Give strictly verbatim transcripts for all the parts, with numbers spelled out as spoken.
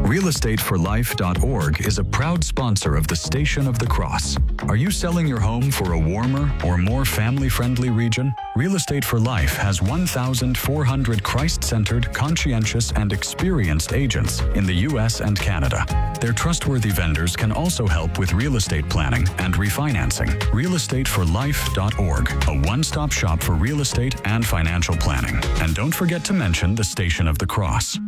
real estate for life dot org is a proud sponsor of the Station of the Cross. Are you selling your home for a warmer or more family-friendly region? Real Estate for Life has one thousand four hundred Christ-centered, conscientious, and experienced agents in the U S and Canada. Their trustworthy vendors can also help with real estate planning and refinancing. real estate for life dot org, a one-stop shop for real estate and financial planning. And don't forget to mention the Station of the Cross.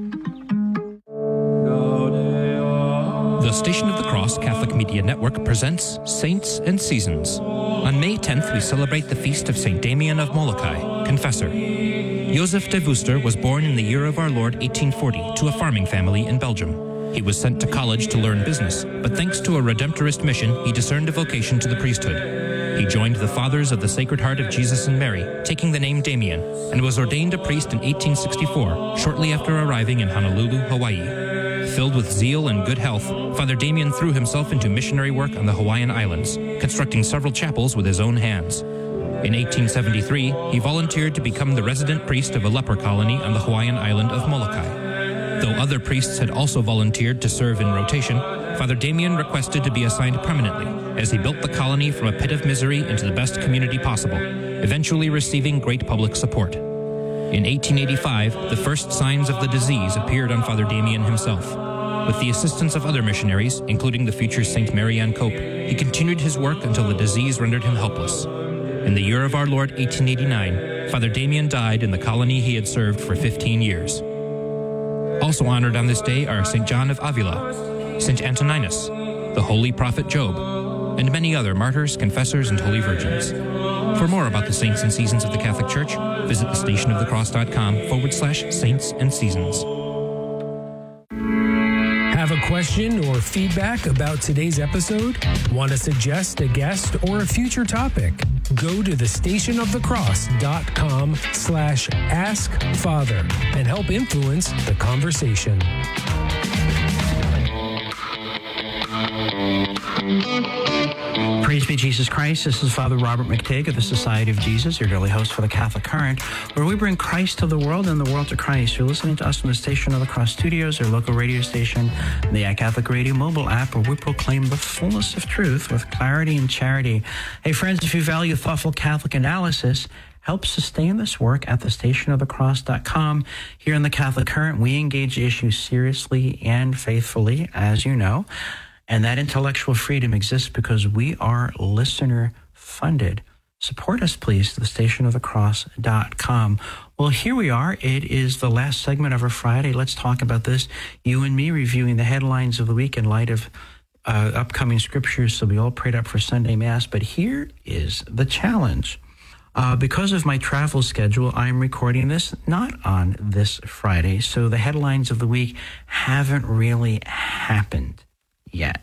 The Station of the Cross Catholic Media Network presents Saints and Seasons. On May tenth, we celebrate the feast of Saint Damien of Molokai, Confessor. Joseph de Veuster was born in the year of our Lord eighteen forty to a farming family in Belgium. He was sent to college to learn business, but thanks to a Redemptorist mission, he discerned a vocation to the priesthood. He joined the Fathers of the Sacred Heart of Jesus and Mary, taking the name Damien, and was ordained a priest in eighteen sixty-four, shortly after arriving in Honolulu, Hawaii. Filled with zeal and good health, Father Damien threw himself into missionary work on the Hawaiian Islands, constructing several chapels with his own hands. In eighteen seventy-three, he volunteered to become the resident priest of a leper colony on the Hawaiian island of Molokai. Though other priests had also volunteered to serve in rotation, Father Damien requested to be assigned permanently, as he built the colony from a pit of misery into the best community possible, eventually receiving great public support. In eighteen eighty-five, the first signs of the disease appeared on Father Damien himself. With the assistance of other missionaries, including the future Saint Marianne Cope, he continued his work until the disease rendered him helpless. In the year of our Lord eighteen eighty-nine, Father Damien died in the colony he had served for fifteen years. Also honored on this day are Saint John of Avila, Saint Antoninus, the holy prophet Job, and many other martyrs, confessors, and holy virgins. For more about the Saints and Seasons of the Catholic Church, visit the stationofthecross.com forward slash saints and seasons. Have a question or feedback about today's episode? Want to suggest a guest or a future topic? Go to the stationofthecross.com slash ask Father and help influence the conversation. Praise be Jesus Christ. This is Father Robert McTigg of the Society of Jesus, your daily host for the Catholic Current, where we bring Christ to the world and the world to Christ. You're listening to us from the Station of the Cross Studios, our local radio station, and the iCatholic Radio mobile app, where we proclaim the fullness of truth with clarity and charity. Hey, friends, if you value thoughtful Catholic analysis, help sustain this work at the station of the cross dot com. Here in the Catholic Current, we engage issues seriously and faithfully, as you know. And that intellectual freedom exists because we are listener-funded. Support us, please, to the station of the cross dot com. Well, here we are. It is the last segment of our Friday. Let's talk about this. You and me reviewing the headlines of the week in light of uh, upcoming scriptures, so we all prayed up for Sunday Mass. But here is the challenge. Uh, because of my travel schedule, I'm recording this not on this Friday, so the headlines of the week haven't really happened yet.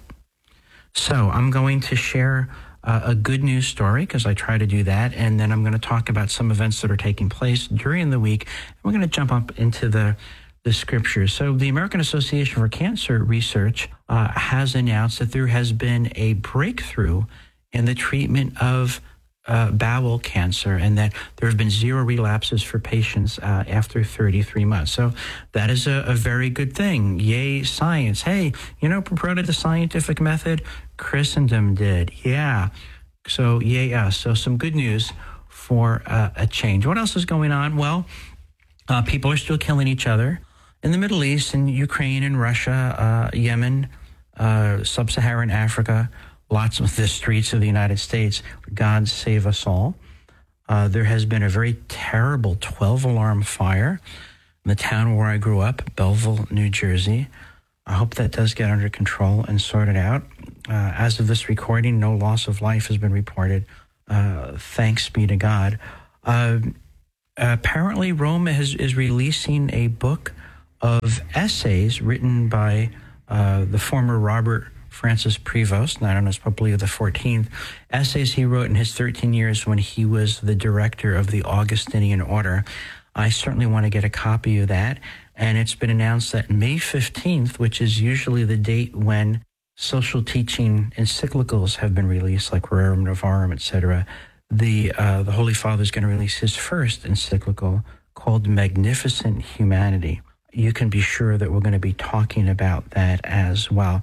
So I'm going to share uh, a good news story, because I try to do that, and then I'm going to talk about some events that are taking place during the week. We're going to jump up into the, the scriptures. So the American Association for Cancer Research uh, has announced that there has been a breakthrough in the treatment of Uh, bowel cancer, and that there have been zero relapses for patients uh, after thirty-three months. So that is a, a very good thing. Yay, science. Hey, you know, who promoted the scientific method? Christendom did. Yeah. So yay us. So some good news for uh, a change. What else is going on? Well, uh, people are still killing each other in the Middle East, in Ukraine and Russia, uh, Yemen, uh, sub-Saharan Africa, lots of the streets of the United States. God save us all. Uh, there has been a very terrible twelve-alarm fire in the town where I grew up, Belleville, New Jersey. I hope that does get under control and sorted out. Uh, as of this recording, no loss of life has been reported. Uh, thanks be to God. Uh, apparently, Rome has, is releasing a book of essays written by uh, the former Robert Francis Prevost, I don't know, it's probably the fourteenth, essays he wrote in his thirteen years when he was the director of the Augustinian Order. I certainly want to get a copy of that. And it's been announced that May fifteenth, which is usually the date when social teaching encyclicals have been released, like Rerum Novarum, et cetera, the, uh, the Holy Father is going to release his first encyclical called Magnificent Humanity. you can be sure that we're going to be talking about that as well.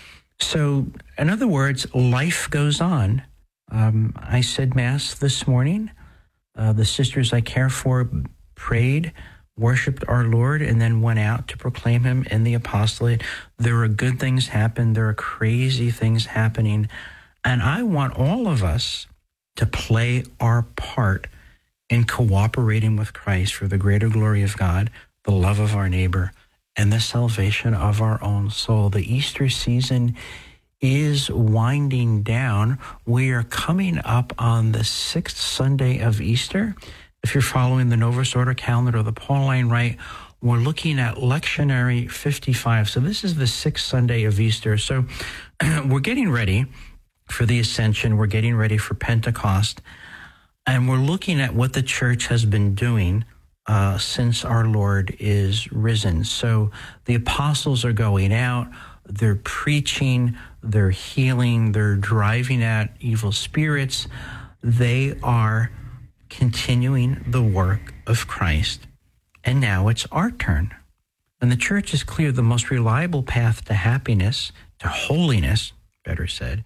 So, in other words, life goes on. Um, I said Mass this morning. Uh, the sisters I care for prayed, worshiped our Lord, and then went out to proclaim him in the apostolate. There are good things happening. There are crazy things happening. And I want all of us to play our part in cooperating with Christ for the greater glory of God, the love of our neighbor, and the salvation of our own soul. The Easter season is winding down. We are coming up on the sixth Sunday of Easter. If you're following the Novus Ordo calendar or the Pauline Rite, we're looking at lectionary fifty-five. So this is the sixth Sunday of Easter. So we're getting ready for the Ascension. We're getting ready for Pentecost. And we're looking at what the church has been doing uh, since our Lord is risen. So the apostles are going out, they're preaching, they're healing, they're driving out evil spirits. They are continuing the work of Christ. And now it's our turn. And the church is clear the most reliable path to happiness, to holiness, better said,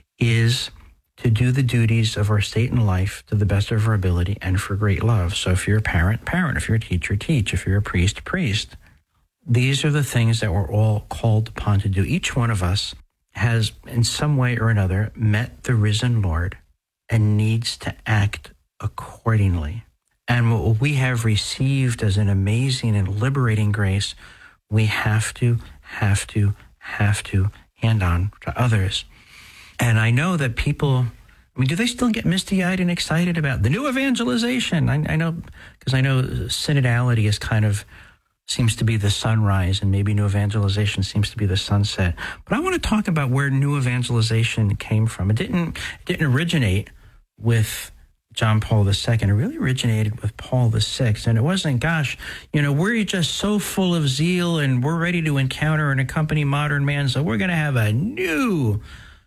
is to do the duties of our state and life to the best of our ability and for great love. So if you're a parent, parent. If you're a teacher, teach. If you're a priest, priest. These are the things that we're all called upon to do. Each one of us has, in some way or another, met the risen Lord and needs to act accordingly. And what we have received as an amazing and liberating grace, we have to, have to, have to hand on to others. And I know that people, I mean, do they still get misty-eyed and excited about the new evangelization? I, I know, because I know synodality is kind of, seems to be the sunrise, and maybe new evangelization seems to be the sunset. But I want to talk about where new evangelization came from. It didn't, it didn't originate with John Paul the Second. It really originated with Paul the Sixth. And it wasn't, gosh, you know, we're just so full of zeal and we're ready to encounter and accompany modern man, so we're going to have a new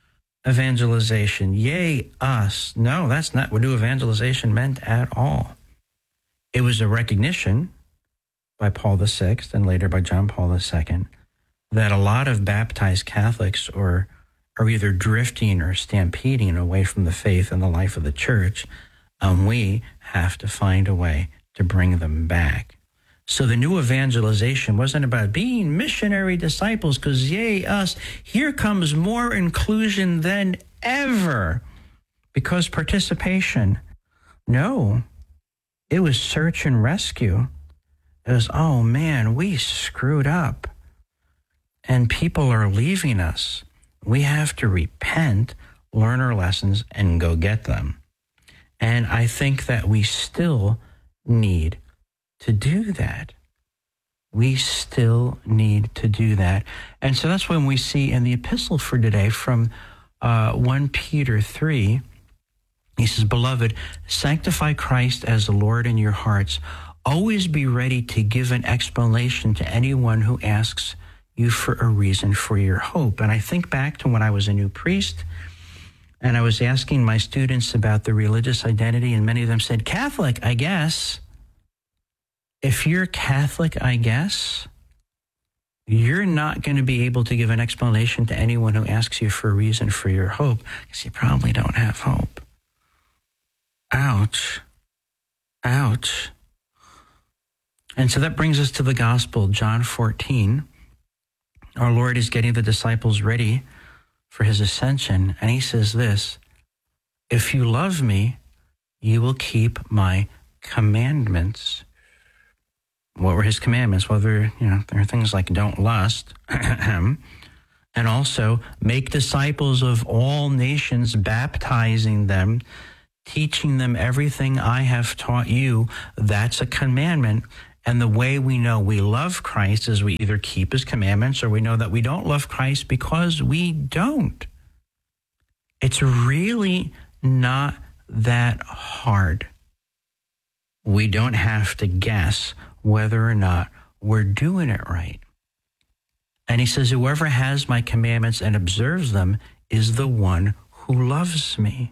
evangelization. Yay, us. No, that's not what new evangelization meant at all. It was a recognition by Paul the Sixth and later by John Paul the Second that a lot of baptized Catholics are, are either drifting or stampeding away from the faith and the life of the church, and we have to find a way to bring them back. So the new evangelization wasn't about being missionary disciples, because yay, us, here comes more inclusion than ever, because participation. No, it was search and rescue. It was, oh man, we screwed up and people are leaving us. We have to repent, learn our lessons, and go get them. And I think that we still need to do that. We still need to do that. And so that's when we see in the epistle for today from uh, First Peter three, he says, Beloved, sanctify Christ as the Lord in your hearts. Always be ready to give an explanation to anyone who asks you for a reason for your hope. And I think back to when I was a new priest, and I was asking my students about the religious identity, and many of them said, Catholic, I guess. If you're Catholic, I guess, you're not going to be able to give an explanation to anyone who asks you for a reason for your hope, because you probably don't have hope. Ouch. Ouch. And so that brings us to the gospel, John fourteen. Our Lord is getting the disciples ready for his ascension, and he says this, if you love me, you will keep my commandments. What were his commandments? Well, there, you know, there are things like don't lust, and also make disciples of all nations, baptizing them, teaching them everything I have taught you. That's a commandment. And the way we know we love Christ is we either keep his commandments or we know that we don't love Christ because we don't. It's really not that hard. We don't have to guess whether or not we're doing it right. And he says, whoever has my commandments and observes them is the one who loves me.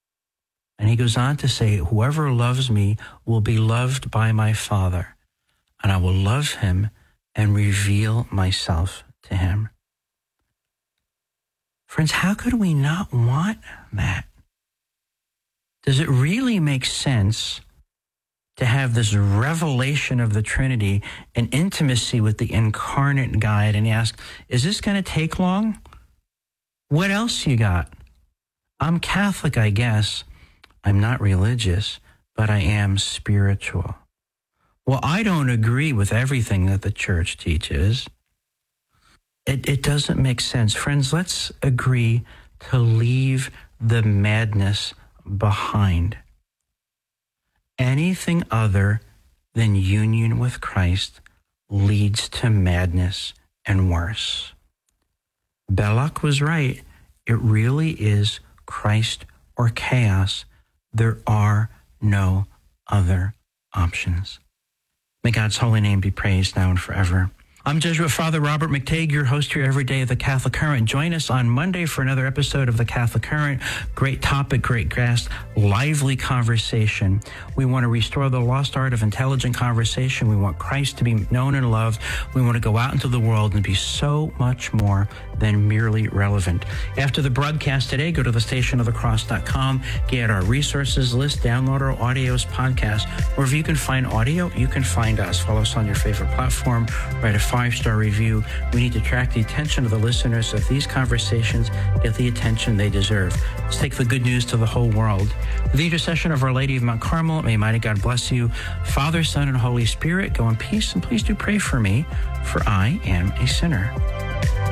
And he goes on to say, whoever loves me will be loved by my Father. and I will love him and reveal myself to him. Friends, how could we not want that? Does it really make sense to have this revelation of the Trinity and intimacy with the incarnate God? And you ask, is this going to take long? What else you got? I'm Catholic, I guess. I'm not religious, but I am spiritual. Well, I don't agree with everything that the church teaches. It, it doesn't make sense. Friends, let's agree to leave the madness behind. Anything other than union with Christ leads to madness and worse. Belloc was right. It really is Christ or chaos. There are no other options. May God's holy name be praised now and forever. I'm Jesuit Father Robert McTague, your host here every day of the Catholic Current. Join us on Monday for another episode of the Catholic Current. Great topic, great guest, lively conversation. We want to restore the lost art of intelligent conversation. We want Christ to be known and loved. We want to go out into the world and be so much more than merely relevant. After the broadcast today, go to the station of the cross dot com, get our resources list, download our audios, podcast. Wherever you can find audio, you can find us. Follow us on your favorite platform. Write a five-star review. We need to attract the attention of the listeners so that these conversations get the attention they deserve. Let's take the good news to the whole world. With the intercession of Our Lady of Mount Carmel, may mighty God bless you. Father, Son, and Holy Spirit, go in peace, and please do pray for me, for I am a sinner.